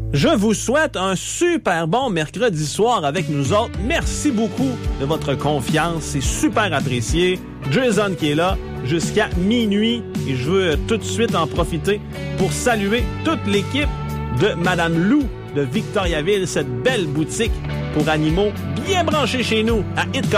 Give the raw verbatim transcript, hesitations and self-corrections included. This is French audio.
Je vous souhaite un super bon mercredi soir avec nous autres. Merci beaucoup de votre confiance. C'est super apprécié. Jason qui est là jusqu'à minuit. Et je veux tout de suite en profiter pour saluer toute l'équipe de Madame Lou de Victoriaville, cette belle boutique pour animaux bien branchée chez nous à Hit